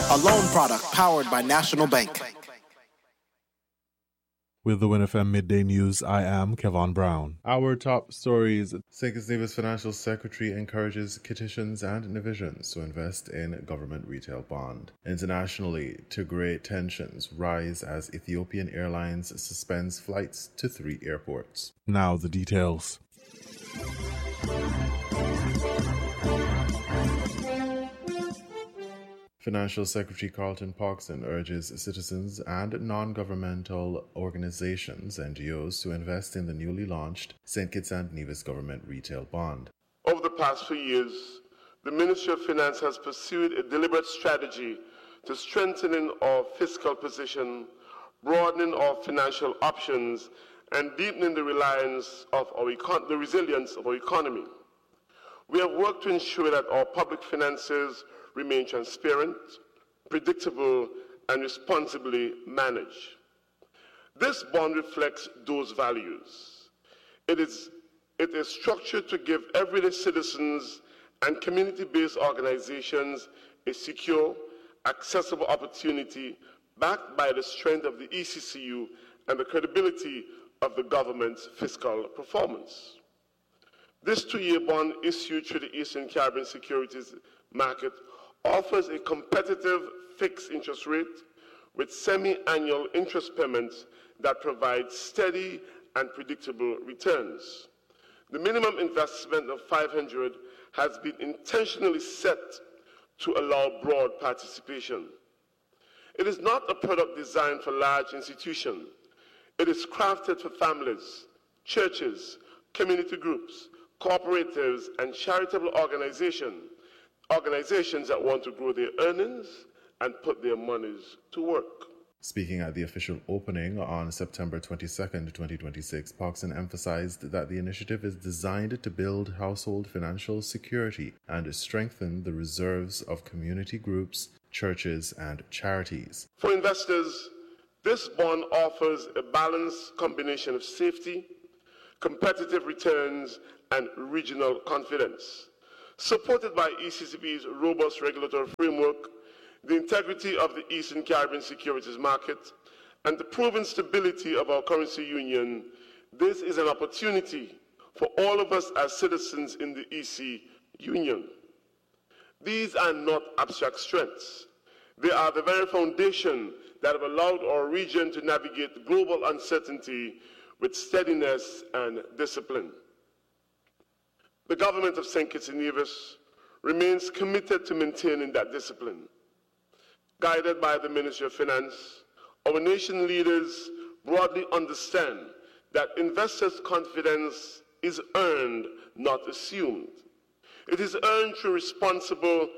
a loan product powered by National Bank. With the WinFM Midday News, I am Kevon Brown. Our top stories. St. Kitts Nevis Financial Secretary encourages Kittitians and Nevisians to invest in government retail bond. Internationally, Tigray tensions rise as Ethiopian Airlines suspends flights to 3 airports. Now the details. Financial Secretary Carlton Pogson urges citizens and non-governmental organizations, NGOs, to invest in the newly launched St. Kitts and Nevis Government Retail Bond. Over the past few years, the Ministry of Finance has pursued a deliberate strategy to strengthening our fiscal position, broadening our financial options, and deepening the resilience of our economy. We have worked to ensure that our public finances remain transparent, predictable, and responsibly managed. This bond reflects those values. It is structured to give everyday citizens and community-based organizations a secure, accessible opportunity backed by the strength of the ECCU and the credibility of the government's fiscal performance. This 2-year bond issued through the Eastern Caribbean Securities Market offers a competitive fixed interest rate with semi-annual interest payments that provide steady and predictable returns. The minimum investment of $500 has been intentionally set to allow broad participation. It is not a product designed for large institutions. It is crafted for families, churches, community groups, cooperatives, and charitable organizations that want to grow their earnings and put their monies to work. Speaking at the official opening on September 22, 2026, Pogson emphasized that the initiative is designed to build household financial security and strengthen the reserves of community groups, churches, and charities. For investors, this bond offers a balanced combination of safety, competitive returns, and regional confidence. Supported by ECCB's robust regulatory framework, the integrity of the Eastern Caribbean securities market, and the proven stability of our currency union, this is an opportunity for all of us as citizens in the EC Union. These are not abstract strengths. They are the very foundation that have allowed our region to navigate global uncertainty with steadiness and discipline. The government of St. Kitts and Nevis remains committed to maintaining that discipline. Guided by the Ministry of Finance, our nation leaders broadly understand that investors' confidence is earned, not assumed. It is earned through responsible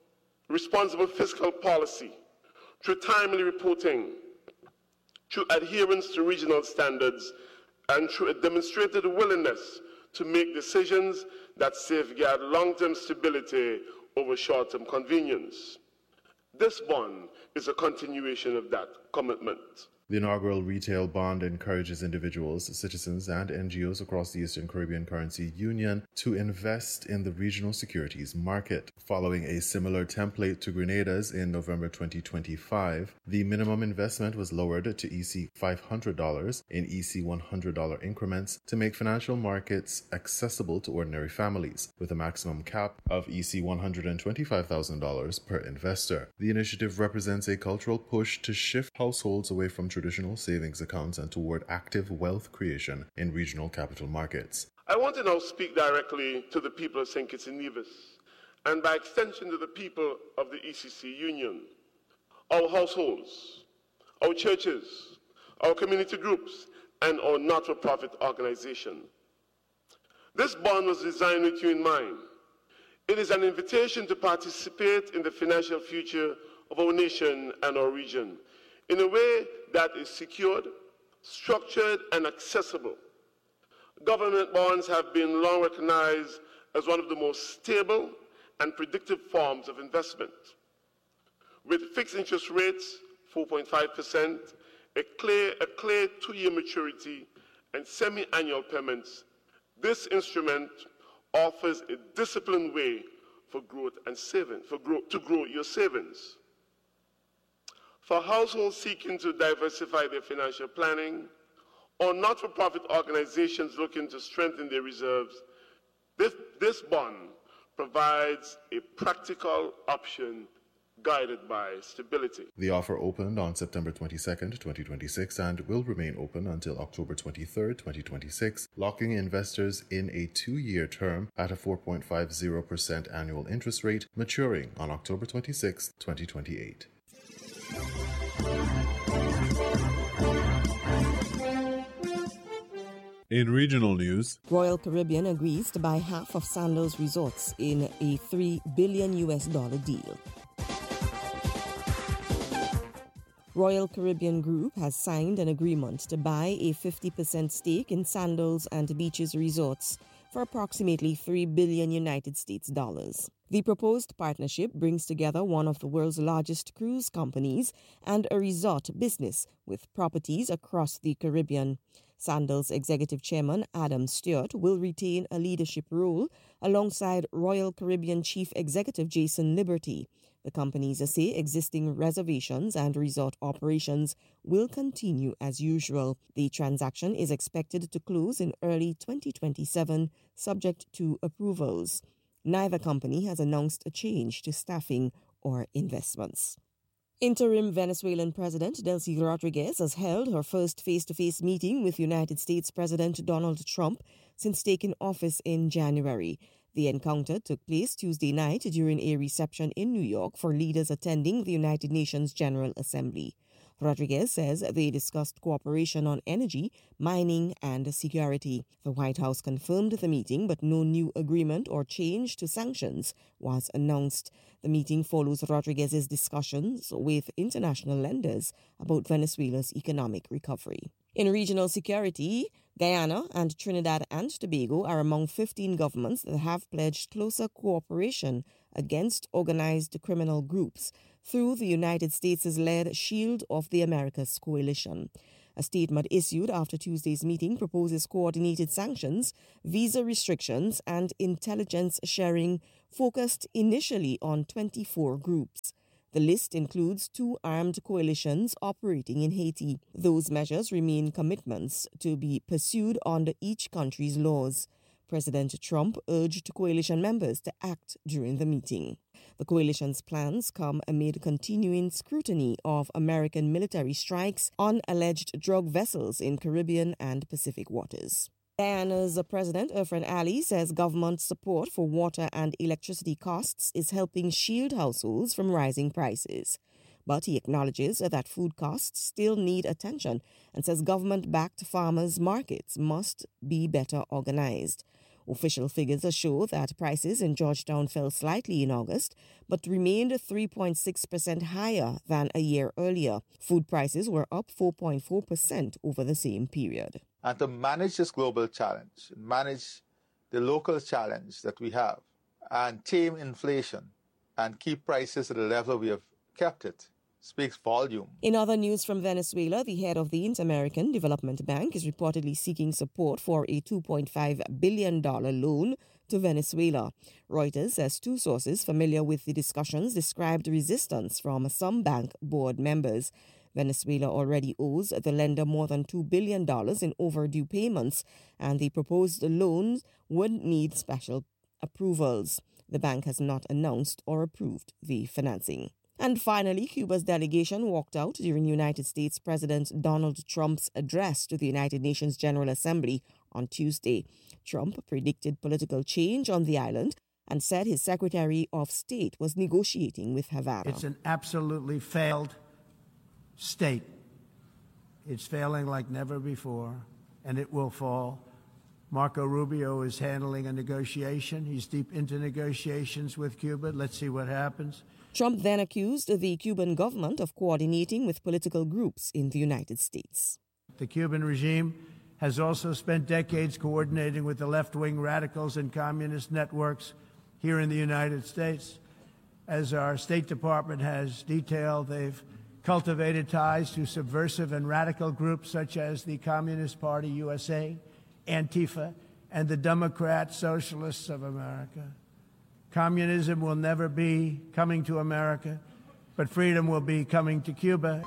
fiscal policy, through timely reporting, through adherence to regional standards, and through a demonstrated willingness to make decisions that safeguard long-term stability over short-term convenience. This bond is a continuation of that commitment. The inaugural retail bond encourages individuals, citizens, and NGOs across the Eastern Caribbean Currency Union to invest in the regional securities market. Following a similar template to Grenada's in November 2025, the minimum investment was lowered to EC $500 in EC $100 increments to make financial markets accessible to ordinary families, with a maximum cap of EC $125,000 per investor. The initiative represents a cultural push to shift households away from traditional savings accounts and toward active wealth creation in regional capital markets. I want to now speak directly to the people of St. Kitts and Nevis, and by extension to the people of the ECC Union, our households, our churches, our community groups, and our not-for-profit organization. This bond was designed with you in mind. It is an invitation to participate in the financial future of our nation and our region in a way that is secured, structured, and accessible. Government bonds have been long recognized as one of the most stable and predictive forms of investment. With fixed interest rates, 4.5%, a clear 2-year maturity, and semi-annual payments, this instrument offers a disciplined way for growth and saving, to grow your savings. For households seeking to diversify their financial planning or not-for-profit organizations looking to strengthen their reserves, this bond provides a practical option guided by stability. The offer opened on September 22nd, 2026 and will remain open until October 23rd, 2026, locking investors in a 2-year term at a 4.50% annual interest rate, maturing on October 26, 2028. In regional news, Royal Caribbean agrees to buy half of Sandals Resorts in a $3 billion deal. Royal Caribbean Group has signed an agreement to buy a 50% stake in Sandals and Beaches Resorts for approximately $3 billion United States dollars. The proposed partnership brings together one of the world's largest cruise companies and a resort business with properties across the Caribbean. Sandals Executive Chairman Adam Stewart will retain a leadership role alongside Royal Caribbean Chief Executive Jason Liberty. The companies say existing reservations and resort operations will continue as usual. The transaction is expected to close in early 2027, subject to approvals. Neither company has announced a change to staffing or investments. Interim Venezuelan President Delcy Rodriguez has held her first face-to-face meeting with United States President Donald Trump since taking office in January. The encounter took place Tuesday night during a reception in New York for leaders attending the United Nations General Assembly. Rodriguez says they discussed cooperation on energy, mining, and security. The White House confirmed the meeting, but no new agreement or change to sanctions was announced. The meeting follows Rodriguez's discussions with international lenders about Venezuela's economic recovery. In regional security, Guyana and Trinidad and Tobago are among 15 governments that have pledged closer cooperation against organized criminal groups through the United States-led Shield of the Americas coalition. A statement issued after Tuesday's meeting proposes coordinated sanctions, visa restrictions, and intelligence sharing focused initially on 24 groups. The list includes 2 armed coalitions operating in Haiti. Those measures remain commitments to be pursued under each country's laws. President Trump urged coalition members to act during the meeting. The coalition's plans come amid continuing scrutiny of American military strikes on alleged drug vessels in Caribbean and Pacific waters. Guyana's President Irfan Ali says government support for water and electricity costs is helping shield households from rising prices. But he acknowledges that food costs still need attention and says government-backed farmers' markets must be better organized. Official figures show that prices in Georgetown fell slightly in August, but remained 3.6% higher than a year earlier. Food prices were up 4.4% over the same period. And to manage this global challenge, manage the local challenge that we have, and tame inflation and keep prices at the level we have kept it, speaks volume. In other news from Venezuela, the head of the Inter-American Development Bank is reportedly seeking support for a $2.5 billion loan to Venezuela. Reuters says 2 sources familiar with the discussions described resistance from some bank board members. Venezuela already owes the lender more than $2 billion in overdue payments, and the proposed loans would need special approvals. The bank has not announced or approved the financing. And finally, Cuba's delegation walked out during United States President Donald Trump's address to the United Nations General Assembly on Tuesday. Trump predicted political change on the island and said his Secretary of State was negotiating with Havana. It's an absolutely failed state. It's failing like never before, and it will fall. Marco Rubio is handling a negotiation. He's deep into negotiations with Cuba. Let's see what happens. Trump then accused the Cuban government of coordinating with political groups in the United States. The Cuban regime has also spent decades coordinating with the left-wing radicals and communist networks here in the United States. As our State Department has detailed, they've cultivated ties to subversive and radical groups such as the Communist Party USA, Antifa, and the Democrat Socialists of America. Communism will never be coming to America. but freedom will be coming to Cuba.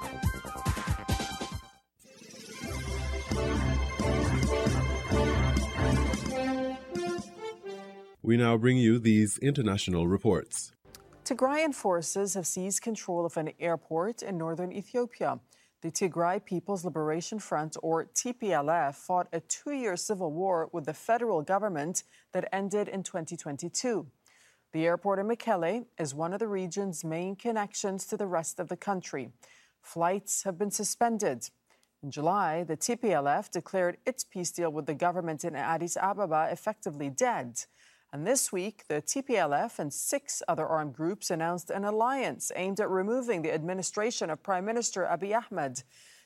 We now bring you these international reports. Tigrayan forces have seized control of an airport in northern Ethiopia. The Tigray People's Liberation Front, or TPLF, fought a 2-year civil war with the federal government that ended in 2022. The airport in Mekelle is one of the region's main connections to the rest of the country. Flights have been suspended. In July, the TPLF declared its peace deal with the government in Addis Ababa effectively dead. And this week, the TPLF and 6 other armed groups announced an alliance aimed at removing the administration of Prime Minister Abiy Ahmed.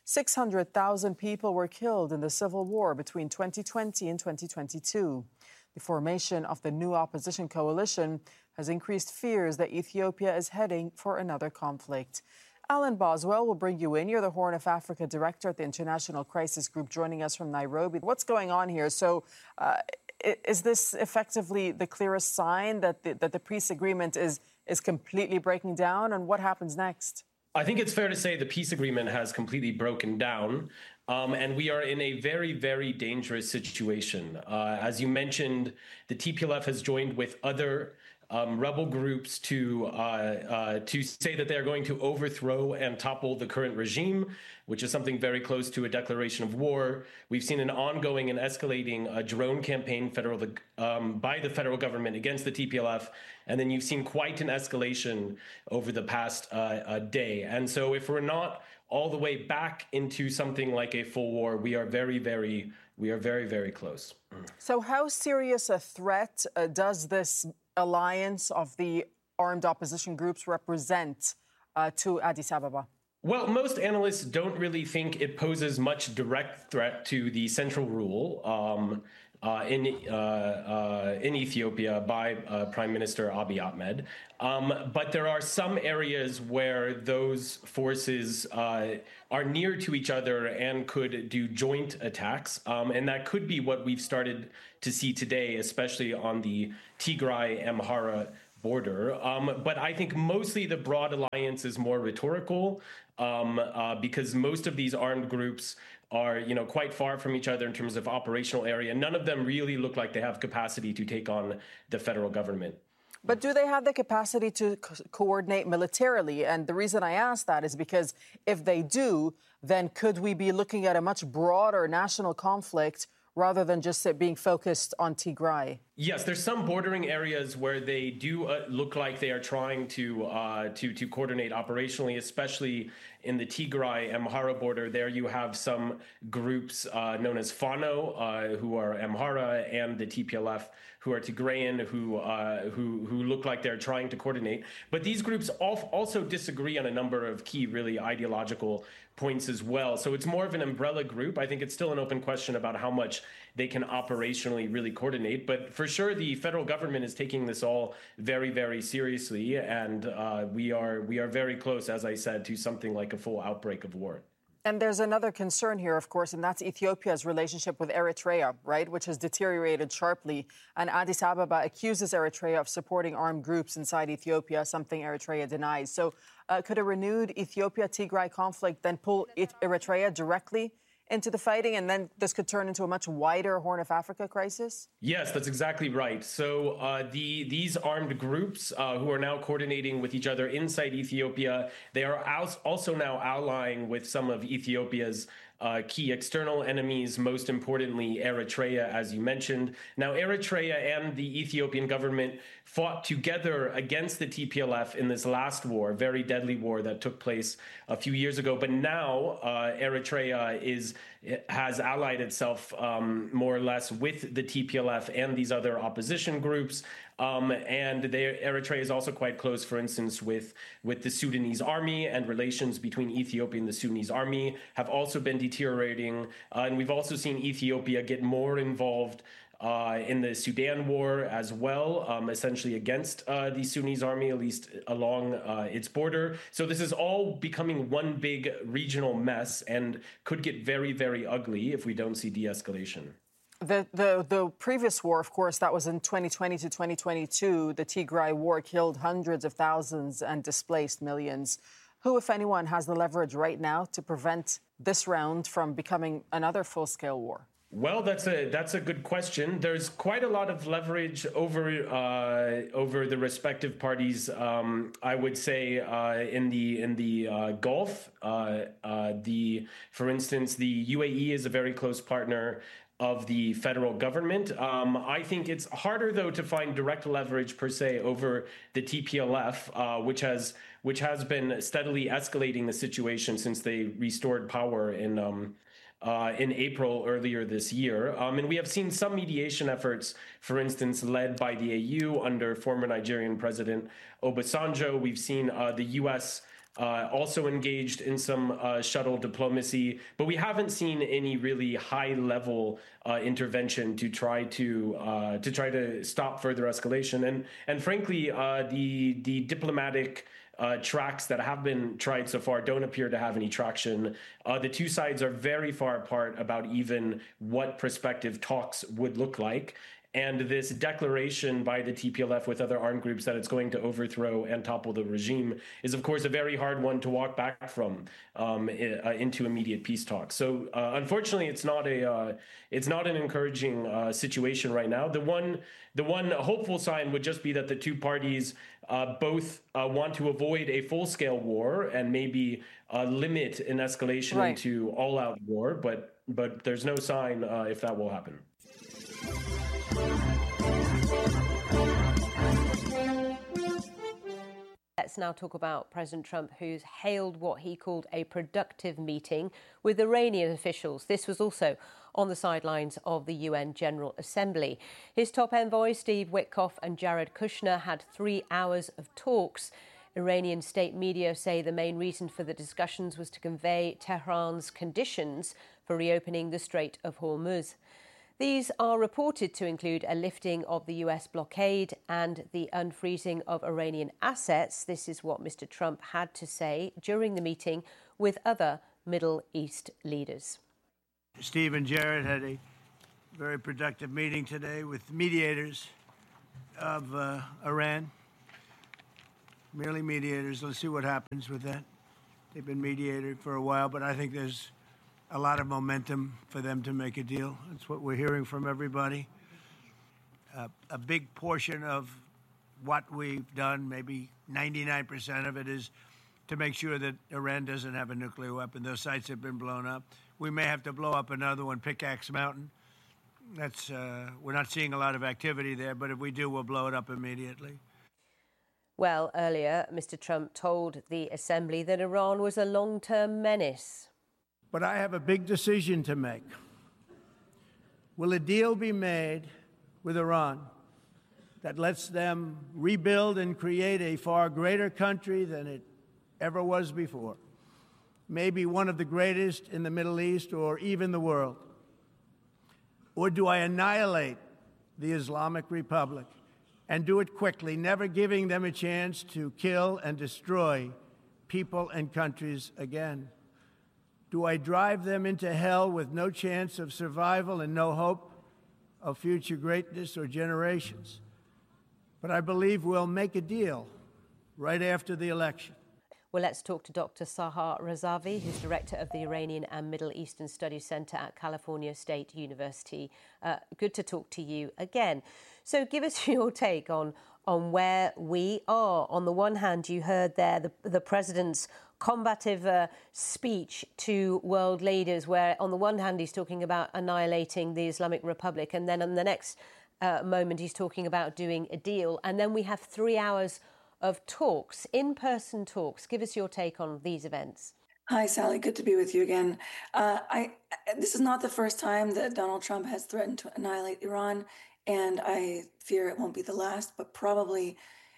600,000 people were killed in the civil war between 2020 and 2022. The formation of the new opposition coalition has increased fears that Ethiopia is heading for another conflict. Alan Boswell will bring you in. You're the Horn of Africa Director at the International Crisis Group, joining us from Nairobi. What's going on here? So, is this effectively the clearest sign that the peace agreement is completely breaking down? And what happens next? I think it's fair to say the peace agreement has completely broken down. And we are in a very, very dangerous situation. As you mentioned, the TPLF has joined with other rebel groups to say that they are going to overthrow and topple the current regime, which is something very close to a declaration of war. We've seen an ongoing and escalating drone campaign by the federal government against the TPLF, and then you've seen quite an escalation over the past day. And so if we're not all the way back into something like a full war, we are very, very close. So how serious a threat does this alliance of the armed opposition groups represent to Addis Ababa? Well, most analysts don't really think it poses much direct threat to the central rule in Ethiopia by Prime Minister Abiy Ahmed. But there are some areas where those forces are near to each other and could do joint attacks. And that could be what we've started to see today, especially on the Tigray-Amhara border. But I think mostly the broad alliance is more rhetorical because most of these armed groups are, quite far from each other in terms of operational area. None of them really look like they have capacity to take on the federal government. But do they have the capacity to coordinate militarily? And the reason I ask that is because if they do, then could we be looking at a much broader national conflict rather than just it being focused on Tigray? Yes, there's some bordering areas where they do look like they are trying to coordinate operationally, especially in the Tigray-Amhara border. There you have some groups known as Fano, who are Amhara, and the TPLF, who are Tigrayan, who look like they're trying to coordinate. But these groups also disagree on a number of key, really ideological points as well. So it's more of an umbrella group. I think it's still an open question about how much they can operationally really coordinate. But for sure, the federal government is taking this all very, very seriously. And we are very close, as I said, to something like a full outbreak of war. And there's another concern here, of course, and that's Ethiopia's relationship with Eritrea, right, which has deteriorated sharply. And Addis Ababa accuses Eritrea of supporting armed groups inside Ethiopia, something Eritrea denies. So could a renewed Ethiopia-Tigray conflict then pull Eritrea directly into the fighting, and then this could turn into a much wider Horn of Africa crisis? Yes, that's exactly right. So these armed groups who are now coordinating with each other inside Ethiopia, they are also now allying with some of Ethiopia's key external enemies, most importantly Eritrea, as you mentioned. Now, Eritrea and the Ethiopian government fought together against the TPLF in this last war, very deadly war that took place a few years ago. But now Eritrea has allied itself more or less with the TPLF and these other opposition groups. And Eritrea is also quite close, for instance, with the Sudanese army, and relations between Ethiopia and the Sudanese army have also been deteriorating. And we've also seen Ethiopia get more involved in the Sudan war as well, essentially against the Sudanese army, at least along its border. So this is all becoming one big regional mess and could get very, very ugly if we don't see de-escalation. The previous war, of course, that was in 2020 to 2022. The Tigray war killed hundreds of thousands and displaced millions. Who, if anyone, has the leverage right now to prevent this round from becoming another full-scale war? Well, that's a good question. There's quite a lot of leverage over the respective parties. I would say in the Gulf, for instance, the UAE is a very close partner of the federal government. I think it's harder, though, to find direct leverage per se over the TPLF, which has been steadily escalating the situation since they restored power in April earlier this year. And we have seen some mediation efforts, for instance, led by the AU under former Nigerian President Obasanjo. We've seen the U.S. Also engaged in some shuttle diplomacy, but we haven't seen any really high-level intervention to try to stop further escalation. And frankly, the diplomatic tracks that have been tried so far don't appear to have any traction. The two sides are very far apart about even what prospective talks would look like. And this declaration by the TPLF with other armed groups that it's going to overthrow and topple the regime is, of course, a very hard one to walk back from into immediate peace talks. So, unfortunately, it's not an encouraging situation right now. The one hopeful sign would just be that the two parties both want to avoid a full-scale war and maybe limit an escalation into all-out war. But there's no sign if that will happen. Let's now talk about President Trump, who's hailed what he called a productive meeting with Iranian officials. This was also on the sidelines of the UN General Assembly. His top envoy, Steve Witkoff, and Jared Kushner had 3 hours of talks. Iranian state media say the main reason for the discussions was to convey Tehran's conditions for reopening the Strait of Hormuz. These are reported to include a lifting of the US blockade and the unfreezing of Iranian assets. This is what Mr. Trump had to say during the meeting with other Middle East leaders. Steve and Jared had a very productive meeting today with mediators of Iran. Merely mediators. Let's see what happens with that. They've been mediated for a while, but I think there's a lot of momentum for them to make a deal. That's what we're hearing from everybody. A big portion of what we've done, maybe 99% of it, is to make sure that Iran doesn't have a nuclear weapon. Those sites have been blown up. We may have to blow up another one, Pickaxe Mountain. That's we're not seeing a lot of activity there, but if we do, we'll blow it up immediately. Well, earlier, Mr. Trump told the Assembly that Iran was a long-term menace. But I have a big decision to make. Will a deal be made with Iran that lets them rebuild and create a far greater country than it ever was before? Maybe one of the greatest in the Middle East or even the world? Or do I annihilate the Islamic Republic and do it quickly, never giving them a chance to kill and destroy people and countries again? Do I drive them into hell with no chance of survival and no hope of future greatness or generations? But I believe we'll make a deal right after the election. Well, let's talk to Dr. Sahar Razavi, who's director of the Iranian and Middle Eastern Studies Center at California State University. Good to talk to you again. So give us your take on where we are. On the one hand, you heard there the president's combative speech to world leaders, where on the one hand he's talking about annihilating the Islamic Republic, and then on the next moment he's talking about doing a deal. And then we have 3 hours of talks, in-person talks. Give us your take on these events. Hi, Sally. Good to be with you again. This is not the first time that Donald Trump has threatened to annihilate Iran, and I fear it won't be the last, but probably,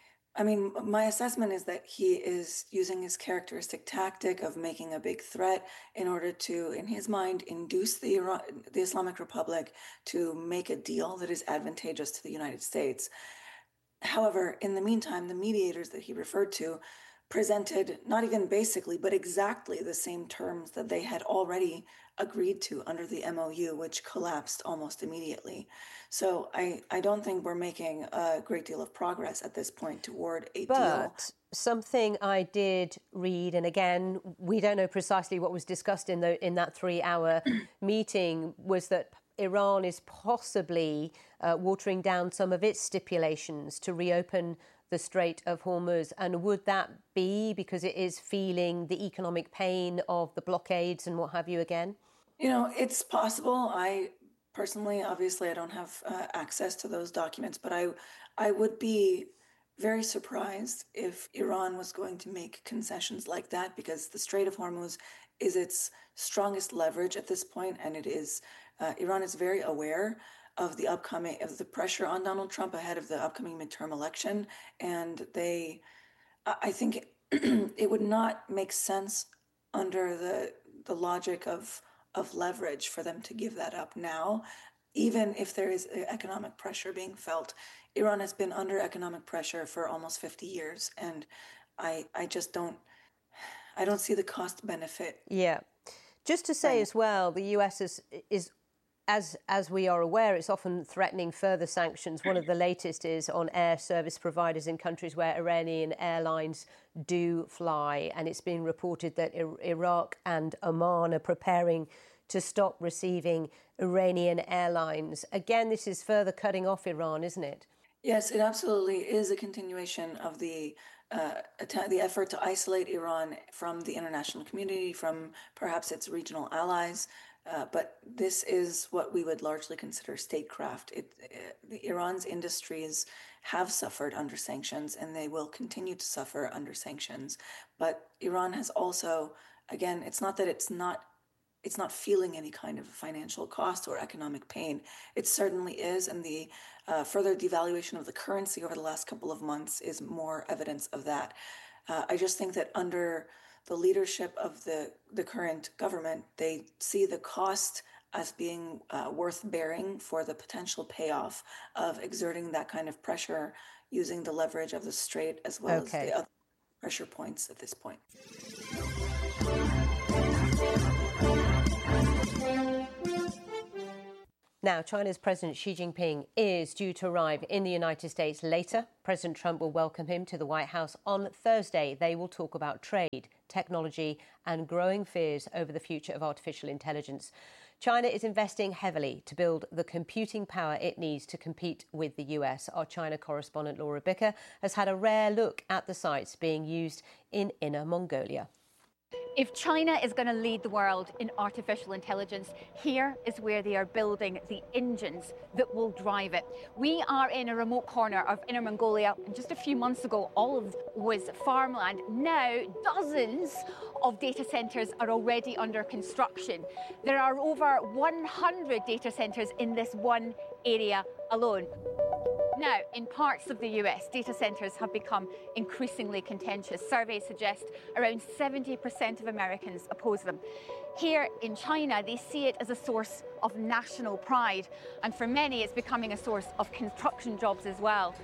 my assessment is that he is using his characteristic tactic of making a big threat in order to, in his mind, induce the Islamic Republic to make a deal that is advantageous to the United States. However, in the meantime, the mediators that he referred to presented not even basically, but exactly the same terms that they had already agreed to under the MOU, which collapsed almost immediately. So I don't think we're making a great deal of progress at this point toward a deal. But something I did read, and again, we don't know precisely what was discussed in that 3-hour meeting, was that Iran is possibly watering down some of its stipulations to reopen the Strait of Hormuz. And would that be because it is feeling the economic pain of the blockades and what have you again? You know, it's possible. I personally, obviously, I don't have access to those documents, but I would be very surprised if Iran was going to make concessions like that, because the Strait of Hormuz is its strongest leverage at this point, and it is Iran is very aware of the pressure on Donald Trump ahead of the upcoming midterm election, and I think it would not make sense under the logic of leverage for them to give that up now, even if there is economic pressure being felt. Iran has been under economic pressure for almost 50 years, and I don't see the cost benefit. Yeah. Just to say as well, the US is as we are aware, it's often threatening further sanctions. One of the latest is on air service providers in countries where Iranian airlines do fly. And it's been reported that Iraq and Oman are preparing to stop receiving Iranian airlines. Again, this is further cutting off Iran, isn't it? Yes, it absolutely is a continuation of the effort to isolate Iran from the international community, from perhaps its regional allies. But this is what we would largely consider statecraft. Iran's industries have suffered under sanctions, and they will continue to suffer under sanctions. But Iran has also, again, it's not that it's not feeling any kind of financial cost or economic pain. It certainly is, and the further devaluation of the currency over the last couple of months is more evidence of that. I just think that under the leadership of the current government, they see the cost as being worth bearing for the potential payoff of exerting that kind of pressure using the leverage of the Strait as well as the other pressure points at this point. Now, China's President Xi Jinping is due to arrive in the United States later. President Trump will welcome him to the White House on Thursday. They will talk about trade, technology, and growing fears over the future of artificial intelligence. China is investing heavily to build the computing power it needs to compete with the US. Our China correspondent Laura Bicker has had a rare look at the sites being used in Inner Mongolia. If China is going to lead the world in artificial intelligence, here is where they are building the engines that will drive it. We are in a remote corner of Inner Mongolia, and just a few months ago, all of it was farmland. Now, dozens of data centers are already under construction. There are over 100 data centers in this one area alone. Now, in parts of the US, data centers have become increasingly contentious. Surveys suggest around 70% of Americans oppose them. Here in China, they see it as a source of national pride. And for many, it's becoming a source of construction jobs as well.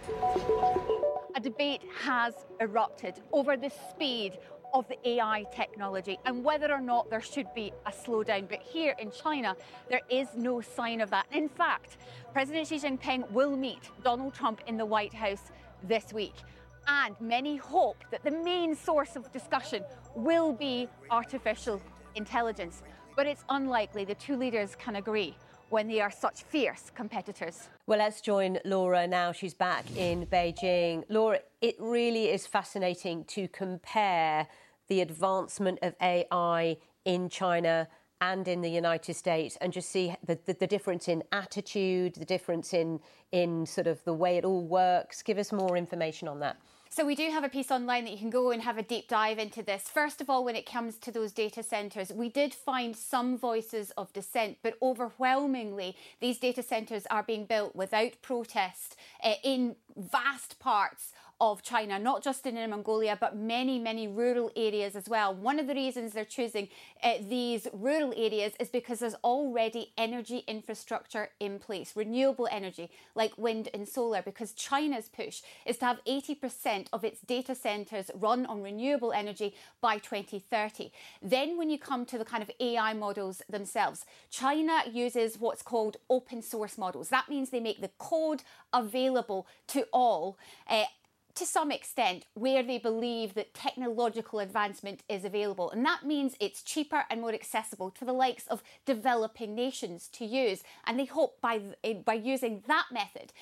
A debate has erupted over the speed of the AI technology and whether or not there should be a slowdown. But here in China, there is no sign of that. In fact, President Xi Jinping will meet Donald Trump in the White House this week. And many hope that the main source of discussion will be artificial intelligence. But it's unlikely the two leaders can agree when they are such fierce competitors. Well, let's join Laura now. She's back in Beijing. Laura, it really is fascinating to compare the advancement of AI in China and in the United States and just see the difference in attitude, the difference in sort of the way it all works. Give us more information on that. So we do have a piece online that you can go and have a deep dive into this. First of all, when it comes to those data centres, we did find some voices of dissent, but overwhelmingly, these data centres are being built without protest in vast parts of China, not just in Inner Mongolia, but many, many rural areas as well. One of the reasons they're choosing these rural areas is because there's already energy infrastructure in place, renewable energy like wind and solar, because China's push is to have 80% of its data centres run on renewable energy by 2030. Then when you come to the kind of AI models themselves, China uses what's called open source models. That means they make the code available to all, to some extent, where they believe that technological advancement is available. And that means it's cheaper and more accessible to the likes of developing nations to use. And they hope by using that method,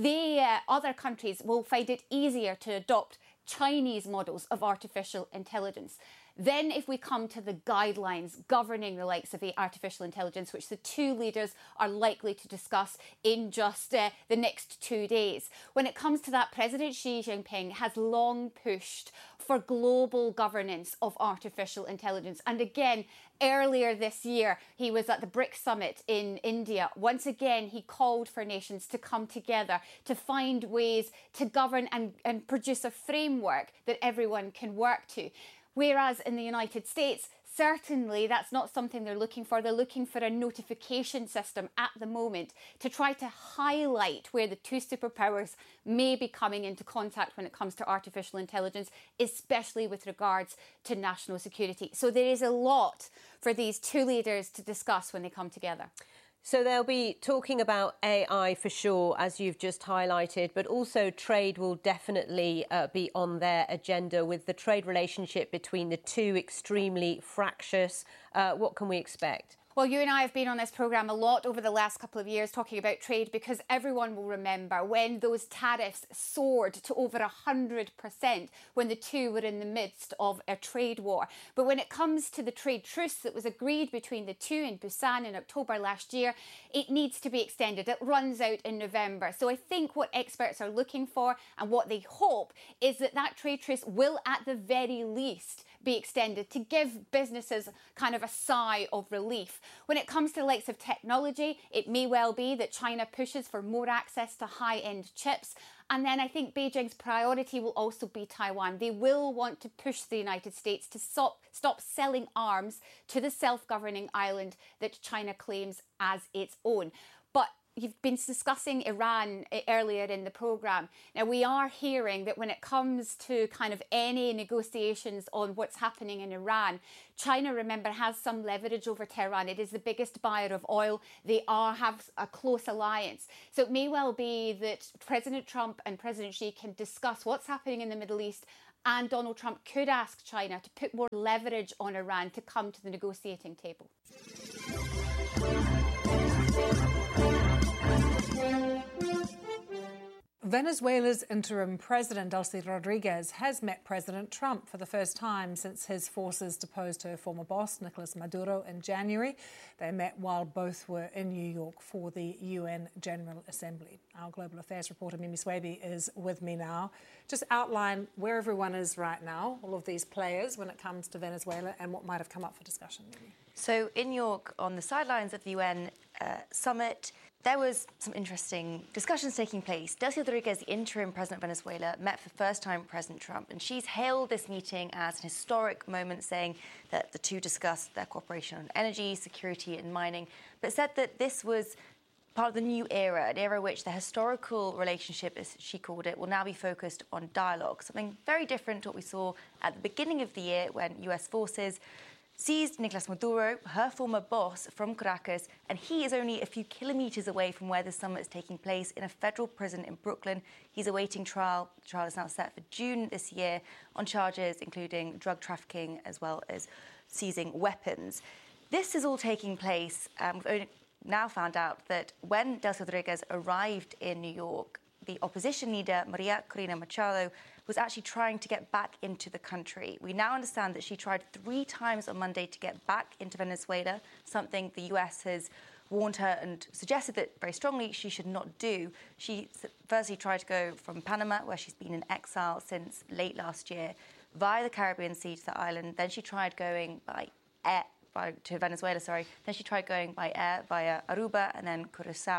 other countries will find it easier to adopt Chinese models of artificial intelligence. Then if we come to the guidelines governing the likes of artificial intelligence, which the two leaders are likely to discuss in just the next 2 days, when it comes to that, President Xi Jinping has long pushed for global governance of artificial intelligence. And again, earlier this year, he was at the BRICS summit in India. Once again, he called for nations to come together to find ways to govern and produce a framework that everyone can work to. Whereas in the United States, certainly that's not something they're looking for. They're looking for a notification system at the moment to try to highlight where the two superpowers may be coming into contact when it comes to artificial intelligence, especially with regards to national security. So there is a lot for these two leaders to discuss when they come together. So they'll be talking about AI for sure, as you've just highlighted, but also trade will definitely be on their agenda, with the trade relationship between the two extremely fractious. What can we expect? Well, you and I have been on this programme a lot over the last couple of years talking about trade, because everyone will remember when those tariffs soared to over 100% when the two were in the midst of a trade war. But when it comes to the trade truce that was agreed between the two in Busan in October last year, it needs to be extended. It runs out in November. So I think what experts are looking for and what they hope is that that trade truce will at the very least be extended to give businesses kind of a sigh of relief. When it comes to the likes of technology, it may well be that China pushes for more access to high-end chips. And then I think Beijing's priority will also be Taiwan. They will want to push the United States to stop selling arms to the self-governing island that China claims as its own. But you've been discussing Iran earlier in the programme. Now, we are hearing that when it comes to kind of any negotiations on what's happening in Iran, China, remember, has some leverage over Tehran. It is the biggest buyer of oil. They have a close alliance. So it may well be that President Trump and President Xi can discuss what's happening in the Middle East, and Donald Trump could ask China to put more leverage on Iran to come to the negotiating table. Venezuela's interim president, Delcy Rodriguez, has met President Trump for the first time since his forces deposed her former boss, Nicolas Maduro, in January. They met while both were in New York for the UN General Assembly. Our global affairs reporter, Mimi Swaby, is with me now. Just outline where everyone is right now, all of these players, when it comes to Venezuela, and what might have come up for discussion, Mimi. So in New York, on the sidelines of the UN summit, there was some interesting discussions taking place. Delcy Rodriguez, the interim president of Venezuela, met for the first time with President Trump, and she's hailed this meeting as an historic moment, saying that the two discussed their cooperation on energy, security and mining, but said that this was part of the new era, an era which the historical relationship, as she called it, will now be focused on dialogue, something very different to what we saw at the beginning of the year when US forces seized Nicolas Maduro, her former boss, from Caracas, and he is only a few kilometres away from where the summit is taking place in a federal prison in Brooklyn. He's awaiting trial. The trial is now set for June this year on charges including drug trafficking as well as seizing weapons. This is all taking place. We've only now found out that when Delcy Rodriguez arrived in New York, the opposition leader, Maria Corina Machado, was actually trying to get back into the country. We now understand that she tried 3 times on Monday to get back into Venezuela, something the US has warned her and suggested that very strongly she should not do. She firstly tried to go from Panama, where she's been in exile since late last year, via the Caribbean Sea to the island. Then she tried going by air to Venezuela, Then she tried going by air via Aruba and then Curacao.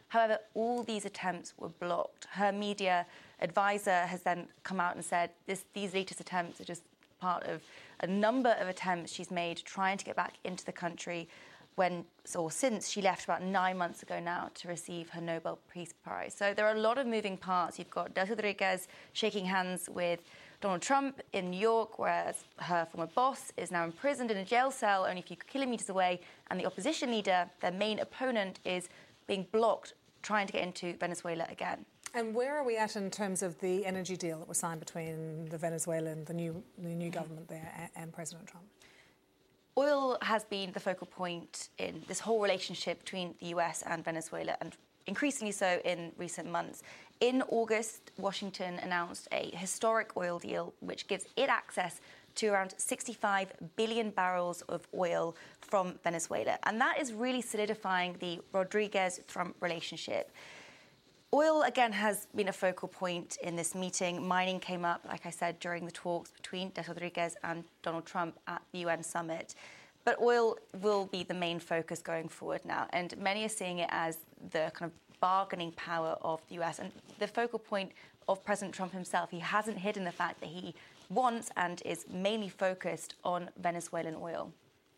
However, all these attempts were blocked. Her media advisor has then come out and said these latest attempts are just part of a number of attempts she's made trying to get back into the country since she left about 9 months ago now to receive her Nobel Peace Prize. So there are a lot of moving parts. You've got Delcy Rodriguez shaking hands with Donald Trump in New York, whereas her former boss is now imprisoned in a jail cell only a few kilometres away, and the opposition leader, their main opponent, is being blocked trying to get into Venezuela again. And where are we at in terms of the energy deal that was signed between the Venezuelan, the new government there, and President Trump? Oil has been the focal point in this whole relationship between the US and Venezuela, and increasingly so in recent months. In August, Washington announced a historic oil deal which gives it access to around 65 billion barrels of oil from Venezuela. And that is really solidifying the Rodriguez-Trump relationship. Oil, again, has been a focal point in this meeting. Mining came up, like I said, during the talks between Delcy Rodriguez and Donald Trump at the UN summit. But oil will be the main focus going forward now. And many are seeing it as the kind of bargaining power of the US. And the focal point of President Trump himself, he hasn't hidden the fact that he wants and is mainly focused on Venezuelan oil.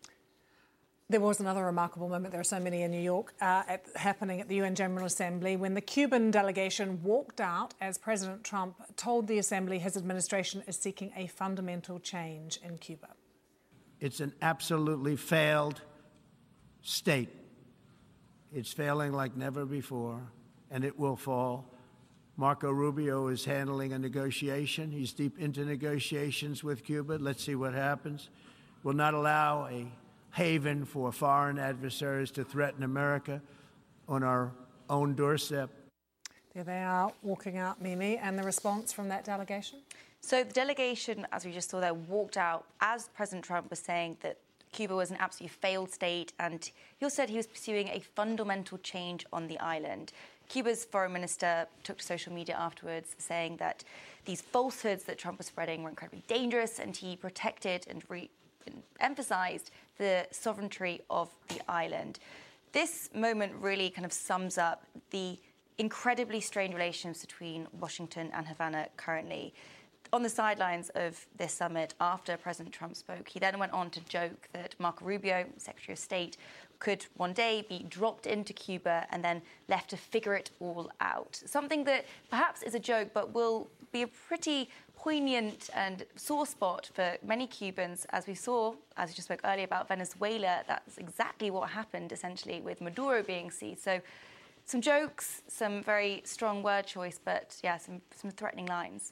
There was another remarkable moment, there are so many in New York, happening at the UN General Assembly when the Cuban delegation walked out as President Trump told the Assembly his administration is seeking a fundamental change in Cuba. It's an absolutely failed state. It's failing like never before, and it will fall. Marco Rubio is handling a negotiation. He's deep into negotiations with Cuba. Let's see what happens. Will not allow a haven for foreign adversaries to threaten America on our own doorstep. There they are walking out, Mimi, and the response from that delegation? So the delegation, as we just saw there, walked out as President Trump was saying that Cuba was an absolutely failed state, and he also said he was pursuing a fundamental change on the island. Cuba's foreign minister took to social media afterwards saying that these falsehoods that Trump was spreading were incredibly dangerous, and he protected and emphasized the sovereignty of the island. This moment really kind of sums up the incredibly strained relations between Washington and Havana currently. On the sidelines of this summit, after President Trump spoke, he then went on to joke that Marco Rubio, Secretary of State, could one day be dropped into Cuba and then left to figure it all out. Something that perhaps is a joke, but will be a pretty poignant and sore spot for many Cubans, as we saw, as we just spoke earlier about Venezuela. That's exactly what happened, essentially, with Maduro being seized. So some jokes, some very strong word choice, but yeah, some threatening lines.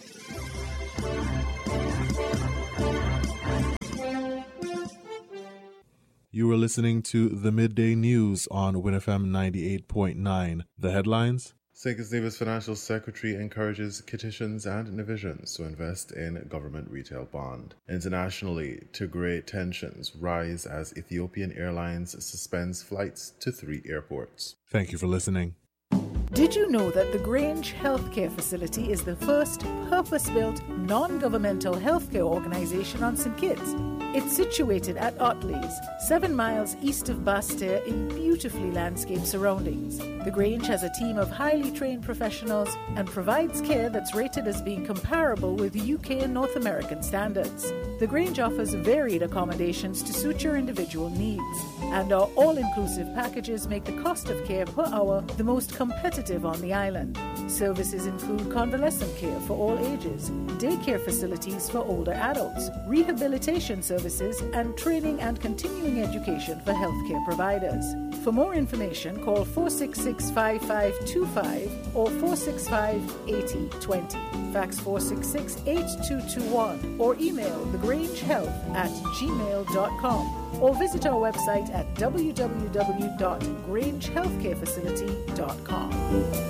You were listening to the Midday News on WinFM 98.9. The headlines? St. Kitts Nevis Financial Secretary encourages Kittitians and Nevisians to invest in government retail bond. Internationally, Tigray tensions rise as Ethiopian Airlines suspends flights to 3 airports. Thank you for listening. Did you know that the Grange Healthcare Facility is the first purpose-built, non-governmental healthcare organization on St. Kitts? It's situated at Otley's, 7 miles east of Basseterre in beautifully landscaped surroundings. The Grange has a team of highly trained professionals and provides care that's rated as being comparable with UK and North American standards. The Grange offers varied accommodations to suit your individual needs, and our all-inclusive packages make the cost of care per hour the most competitive on the island. Services include convalescent care for all ages, daycare facilities for older adults, rehabilitation services, and training and continuing education for healthcare providers. For more information, call 466-5525 or 465-8020. Fax 466-8221 or email thegrangehealth@gmail.com or visit our website at www.grangehealthcarefacility.com.